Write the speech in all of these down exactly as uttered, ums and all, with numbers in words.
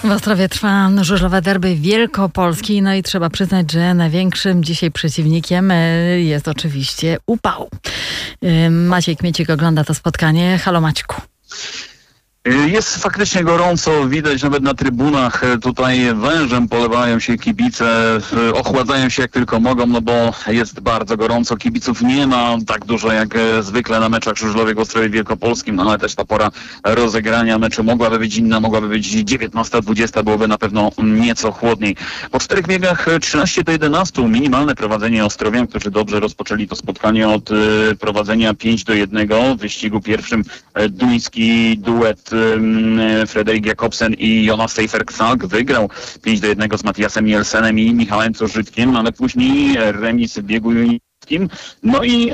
W Ostrowie trwa żużlowe derby Wielkopolski, no i trzeba przyznać, że największym dzisiaj przeciwnikiem jest oczywiście upał. Maciej Kmiecik ogląda to spotkanie. Halo Maćku. Jest faktycznie gorąco, widać nawet na trybunach, tutaj wężem polewają się kibice, ochładzają się jak tylko mogą, no bo jest bardzo gorąco, kibiców nie ma tak dużo jak zwykle na meczach żużlowych w Ostrowie Wielkopolskim, no ale też ta pora rozegrania meczu mogłaby być inna, mogłaby być dziewiętnasta dwudziesta, byłoby na pewno nieco chłodniej. Po czterech biegach trzynaście do jedenastu, minimalne prowadzenie Ostrowian, którzy dobrze rozpoczęli to spotkanie od prowadzenia pięć do jednego. W wyścigu pierwszym duński duet Frederik Jakobsen i Jonas Seifer-Ksalk wygrał pięć do jednego z Matiasem Nielsenem i Michałem Corzytkiem, ale później remis w biegu juniorskim. No i e,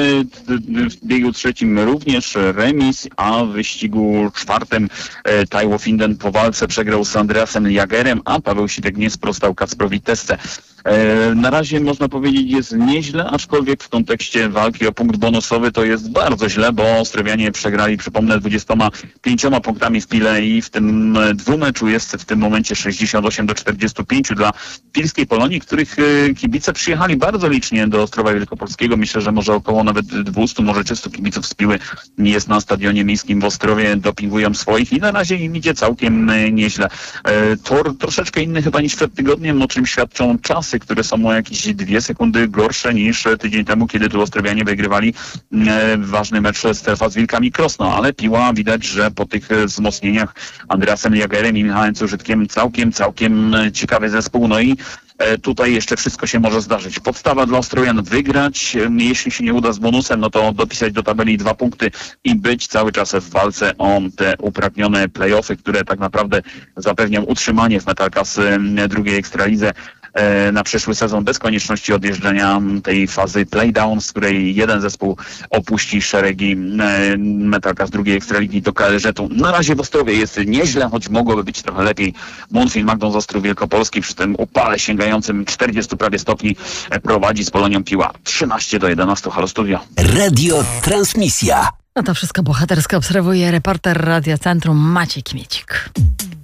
w biegu trzecim również remis, a w wyścigu czwartym e, Taiwo Finden po walce przegrał z Andreasem Jagerem, a Paweł Sidek nie sprostał Kacprowi Tessce. E, na razie można powiedzieć jest nieźle, aczkolwiek w kontekście walki o punkt bonusowy to jest bardzo źle, bo Ostrowianie przegrali, przypomnę, dwudziestoma pięcioma punktami w Pile i w tym dwumeczu jest w tym momencie sześćdziesiąt osiem do czterdziestu pięciu dla Pilskiej Polonii, których e, kibice przyjechali bardzo licznie do Ostrowa Wielkopolskiego. Myślę, że może około nawet dwieście, może trzysta kibiców z Piły jest na stadionie miejskim w Ostrowie, dopingują swoich i na razie im idzie całkiem e, nieźle. E, tor troszeczkę inny chyba niż przed tygodniem, o czym świadczą czasy, które są o jakieś dwie sekundy gorsze niż tydzień temu, kiedy tu Ostrowianie wygrywali e, ważny mecz Stefa z Wilkami Krosno, ale Piła widać, że po tych wzmocnieniach Andreasem Jagerem i Michałem Corzytkiem całkiem, całkiem ciekawy zespół, no i e, tutaj jeszcze wszystko się może zdarzyć. Podstawa dla Ostrowian wygrać, e, jeśli się nie uda z bonusem, no to dopisać do tabeli dwa punkty i być cały czas w walce o te upragnione play-offy, które tak naprawdę zapewnią utrzymanie w Metalkas e, drugiej Ekstralidze na przyszły sezon bez konieczności odjeżdżania tej fazy playdown, z której jeden zespół opuści szeregi Metalka z drugiej Ekstraligi do K L Ż-u. Na razie w Ostrowie jest nieźle, choć mogłoby być trochę lepiej. Monfil Magdą z Ostrów Wielkopolski przy tym upale sięgającym czterdziestu prawie stopni prowadzi z Polonią Piła trzynaście do jedenastu. Halo Studio. Radio Transmisja. No to wszystko bohatersko obserwuje reporter Radia Centrum Maciej Kmiecik.